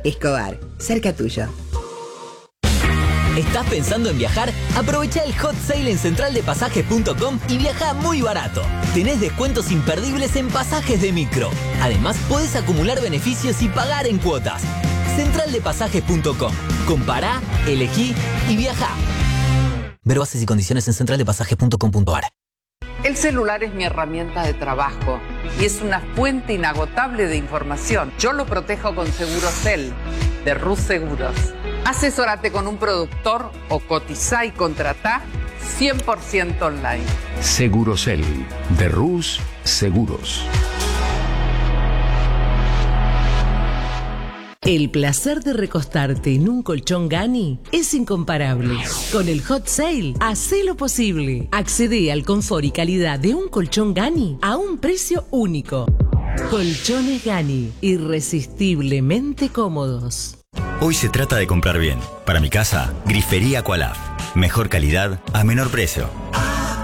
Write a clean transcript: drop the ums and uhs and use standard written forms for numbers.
Escobar, cerca tuyo. ¿Estás pensando en viajar? Aprovecha el hot sale en centraldepasajes.com y viaja muy barato. Tenés descuentos imperdibles en pasajes de micro. Además, podés acumular beneficios y pagar en cuotas. Centraldepasajes.com. Compará, elegí y viaja. Ver bases y condiciones en centraldepasajes.com.ar. El celular es mi herramienta de trabajo y es una fuente inagotable de información. Yo lo protejo con Segurosel de Rus Seguros. Asesórate con un productor o cotizá y contratá 100% online. Segurosel de Rus Seguros. El placer de recostarte en un colchón Gani es incomparable. Con el Hot Sale, hacé lo posible. Accede al confort y calidad de un colchón Gani a un precio único. Colchones Gani, irresistiblemente cómodos. Hoy se trata de comprar bien. Para mi casa, Grifería Aqualaf. Mejor calidad a menor precio.